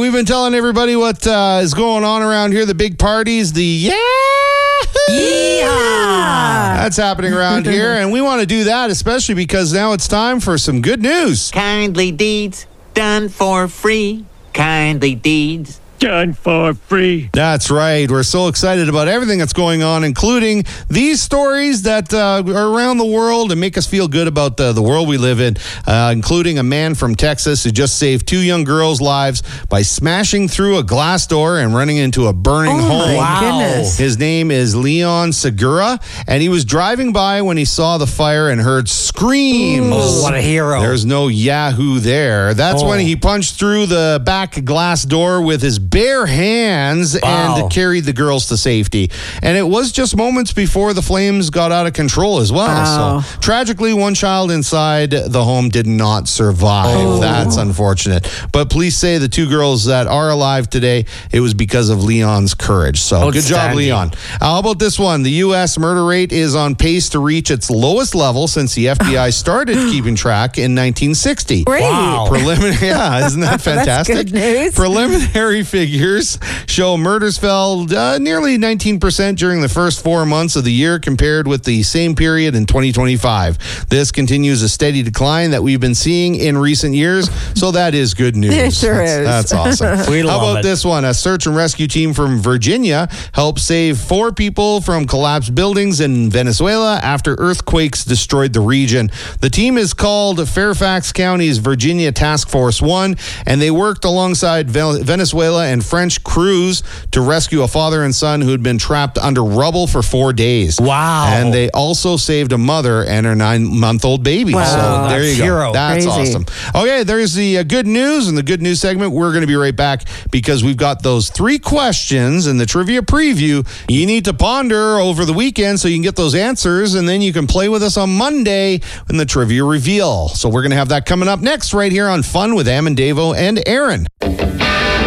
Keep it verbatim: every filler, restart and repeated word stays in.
we've been telling everybody what uh, is going on around here. The big parties, the yeah. Yeah. That's happening around here, and we want to do that, especially because now it's time for some good news. Kindly deeds done for free. Kindly deeds done for free. That's right. We're so excited about everything that's going on, including these stories that uh, are around the world and make us feel good about the, the world we live in, uh, including a man from Texas who just saved two young girls' lives by smashing through a glass door and running into a burning Oh, home. my Wow. goodness. His name is Leon Segura, and he was driving by when he saw the fire and heard screams. Oh, what a hero. There's no Yahoo there. That's Oh. when he punched through the back glass door with his bare hands Wow. and carried the girls to safety. And it was just moments before the flames got out of control as well. Wow. So tragically, one child inside the home did not survive. Oh. That's unfortunate. But police say the two girls that are alive today, it was because of Leon's courage. So good job, Outstanding. Leon. How about this one? The U S murder rate is on pace to reach its lowest level since the F B I started keeping track in nineteen sixty. Great. Wow. Preliminary, yeah, isn't that fantastic? good news. Preliminary figures show murders fell uh, nearly nineteen percent during the first four months of the year compared with the same period in twenty twenty-five. This continues a steady decline that we've been seeing in recent years, so that is good news. It sure that's, is. That's awesome. We How love about it. this one? A search and rescue team from Virginia helped save four people from collapsed buildings in Venezuela after earthquakes destroyed the region. The team is called Fairfax County's Virginia Task Force One, and they worked alongside Ve- Venezuela and French crews to rescue a father and son who had been trapped under rubble for four days. Wow. And they also saved a mother and her nine-month-old baby. Wow. So there That's you go. hero. That's Crazy. awesome. Okay, there's the uh, good news. In the good news segment, we're going to be right back because we've got those three questions in the trivia preview you need to ponder over the weekend so you can get those answers, and then you can play with us on Monday in the trivia reveal. So we're going to have that coming up next right here on Fun with Am and Davo and Aaron.